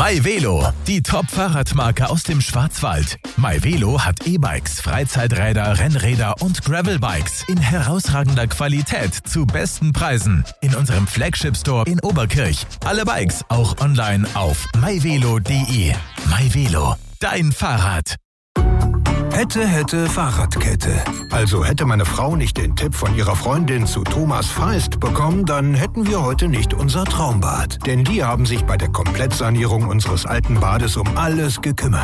MyVelo, die Top-Fahrradmarke aus dem Schwarzwald. MyVelo hat E-Bikes, Freizeiträder, Rennräder und Gravelbikes in herausragender Qualität zu besten Preisen. In unserem Flagship-Store in Oberkirch. Alle Bikes auch online auf myvelo.de. MyVelo, dein Fahrrad. Hätte Fahrradkette. Also hätte meine Frau nicht den Tipp von ihrer Freundin zu Thomas Feist bekommen, dann hätten wir heute nicht unser Traumbad. Denn die haben sich bei der Komplettsanierung unseres alten Bades um alles gekümmert.